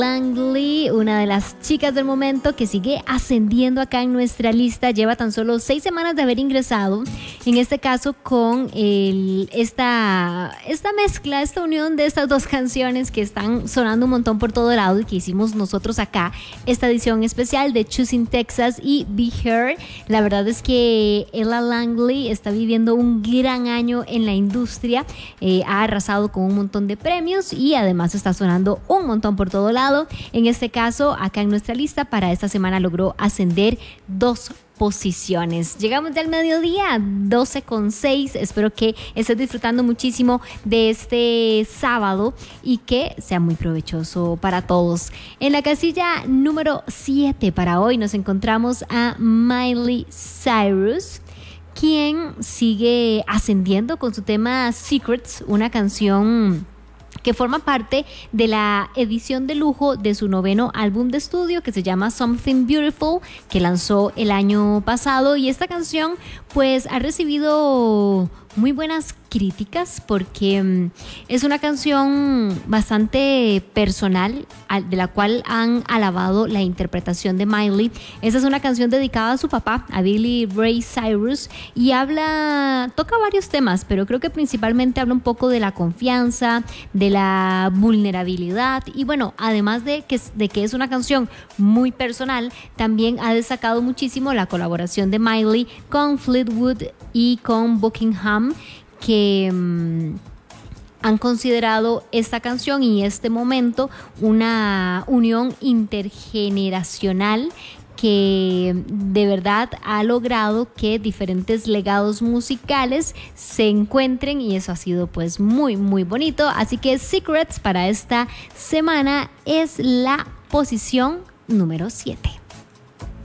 Langley, una de las chicas del momento que sigue ascendiendo acá en nuestra lista, lleva tan solo 6 semanas de haber ingresado, en este caso con esta mezcla, esta unión de estas dos canciones que están sonando un montón por todo lado y que hicimos nosotros acá, esta edición especial de Choosing Texas y Be Her. La verdad es que Ella Langley está viviendo un gran año en la industria, ha arrasado con un montón de premios y además está sonando un montón por todo lado. En este caso, acá en nuestra lista para esta semana logró ascender 2 posiciones. Llegamos ya al mediodía, 12:06. Espero que estés disfrutando muchísimo de este sábado y que sea muy provechoso para todos. En la casilla número 7 para hoy nos encontramos a Miley Cyrus, quien sigue ascendiendo con su tema Secrets, una canción que forma parte de la edición de lujo de su 9º álbum de estudio que se llama Something Beautiful, que lanzó el año pasado, y esta canción pues ha recibido muy buenas críticas porque es una canción bastante personal de la cual han alabado la interpretación de Miley. Esta es una canción dedicada a su papá, a Billy Ray Cyrus, y toca varios temas, pero creo que principalmente habla un poco de la confianza, de la vulnerabilidad, y bueno, además de que es una canción muy personal, también ha destacado muchísimo la colaboración de Miley con Fleetwood y con Buckingham, que han considerado esta canción y este momento una unión intergeneracional que de verdad ha logrado que diferentes legados musicales se encuentren, y eso ha sido pues muy muy bonito. Así que Secrets para esta semana es la posición número 7.